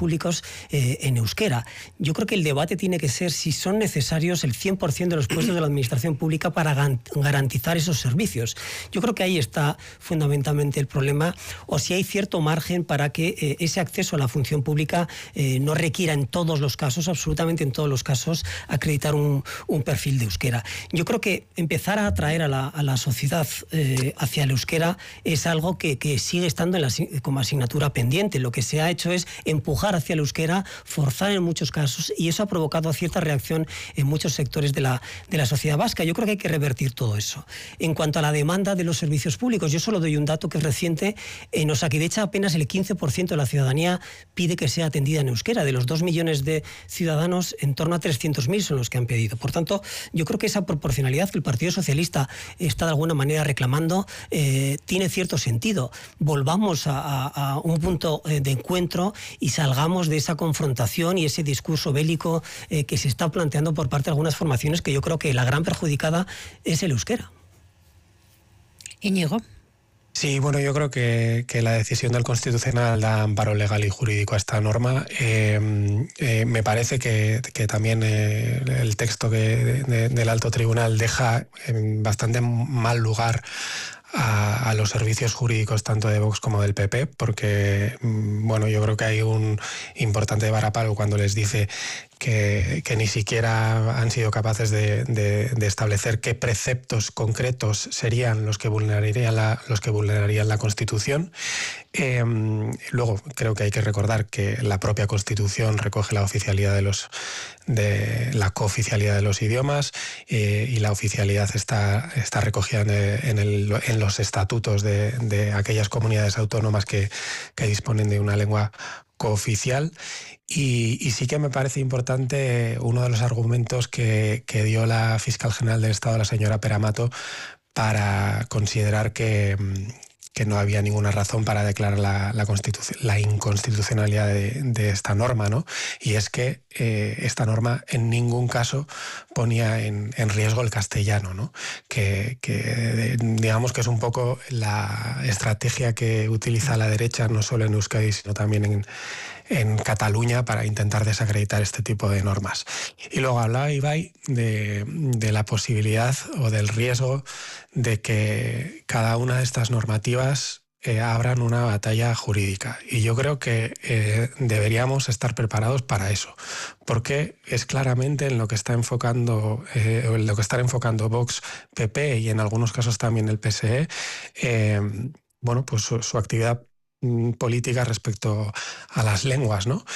públicos en euskera. Yo creo que el debate tiene que ser si son necesarios el 100% de los puestos de la administración pública para garantizar esos servicios. Yo creo que ahí está fundamentalmente el problema, o si hay cierto margen para que ese acceso a la función pública no requiera en todos los casos, absolutamente en todos los casos, acreditar un perfil de euskera. Yo creo que empezar a atraer a la sociedad hacia el euskera es algo que sigue estando como asignatura pendiente. Lo que se ha hecho es empujar hacia el euskera, forzar en muchos casos, y eso ha provocado cierta reacción en muchos sectores de la sociedad vasca. Yo creo que hay que revertir todo eso. En cuanto a la demanda de los servicios públicos, yo solo doy un dato que es reciente. En Osakidetza apenas el 15% de la ciudadanía pide que sea atendida en euskera. De los 2 millones de ciudadanos, en torno a 300.000 son los que han pedido. Por tanto, yo creo que esa proporcionalidad que el Partido Socialista está de alguna manera reclamando tiene cierto sentido. Volvamos a un punto de encuentro y salgamos de esa confrontación y ese discurso bélico que se está planteando por parte de algunas formaciones, que yo creo que la gran perjudicada es el euskera. Íñigo. Sí, bueno, yo creo que la decisión del Constitucional da amparo legal y jurídico a esta norma. Me parece que también el texto del Alto Tribunal deja en bastante mal lugar a los servicios jurídicos tanto de Vox como del PP, porque bueno, yo creo que hay un importante varapalo cuando les dice que ni siquiera han sido capaces de establecer qué preceptos concretos serían los que vulnerarían la Constitución. Luego creo que hay que recordar que la propia Constitución recoge la oficialidad de la cooficialidad de los idiomas, y la oficialidad está recogida en los estatutos de aquellas comunidades autónomas que disponen de una lengua cooficial. Y sí que me parece importante uno de los argumentos que dio la fiscal general del Estado, la señora Pera-Mato, para considerar que no había ninguna razón para declarar la inconstitucionalidad de esta norma, ¿no? Y es que esta norma en ningún caso ponía en riesgo el castellano, ¿no? Que digamos que es un poco la estrategia que utiliza la derecha, no solo en Euskadi, sino también en Cataluña, para intentar desacreditar este tipo de normas. Y luego hablaba Ibai de la posibilidad o del riesgo de que cada una de estas normativas abran una batalla jurídica. Y yo creo que deberíamos estar preparados para eso, porque es claramente en lo que están enfocando Vox, PP y en algunos casos también el PSE, bueno, pues su actividad política respecto a las lenguas, ¿no?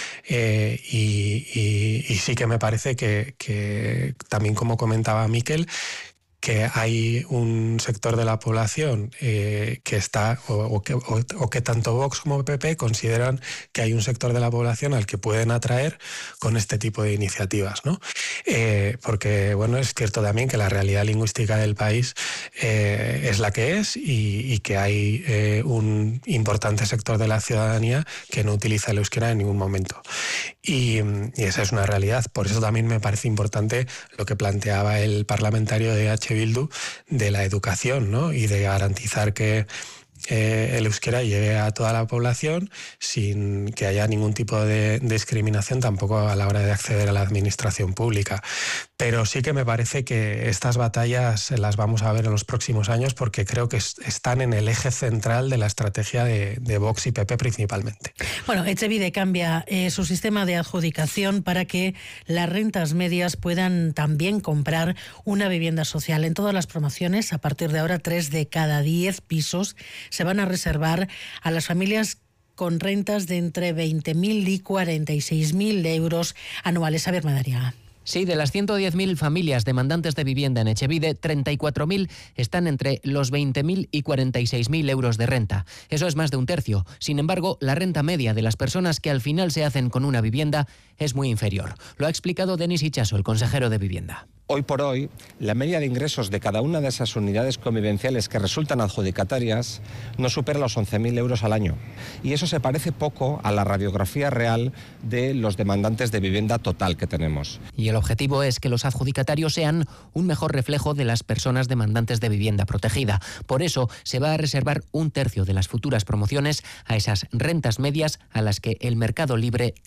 Y sí que me parece que también, como comentaba Miquel, que hay un sector de la población que está, o que tanto Vox como PP consideran que hay un sector de la población al que pueden atraer con este tipo de iniciativas, ¿no? Porque, bueno, es cierto también que la realidad lingüística del país es la que es, y que hay un importante sector de la ciudadanía que no utiliza el euskera en ningún momento. Y esa es una realidad. Por eso también me parece importante lo que planteaba el parlamentario de Bildu de la educación, ¿no? Y de garantizar que el euskera llegue a toda la población sin que haya ningún tipo de discriminación tampoco a la hora de acceder a la administración pública. Pero sí que me parece que estas batallas las vamos a ver en los próximos años, porque creo que están en el eje central de la estrategia de Vox y PP principalmente. Bueno, Etxebide cambia su sistema de adjudicación para que las rentas medias puedan también comprar una vivienda social. En todas las promociones, a partir de ahora, 3 de cada 10 pisos se van a reservar a las familias con rentas de entre 20.000 y 46.000 euros anuales. Javier Madariaga. Sí, de las 110.000 familias demandantes de vivienda en Etxebide, 34.000 están entre los 20.000 y 46.000 euros de renta. Eso es más de un tercio. Sin embargo, la renta media de las personas que al final se hacen con una vivienda es muy inferior. Lo ha explicado Denis Itxaso, el consejero de Vivienda. Hoy por hoy, la media de ingresos de cada una de esas unidades convivenciales que resultan adjudicatarias no supera los 11.000 euros al año. Y eso se parece poco a la radiografía real de los demandantes de vivienda total que tenemos. Y el objetivo es que los adjudicatarios sean un mejor reflejo de las personas demandantes de vivienda protegida. Por eso se va a reservar un tercio de las futuras promociones a esas rentas medias a las que el mercado libre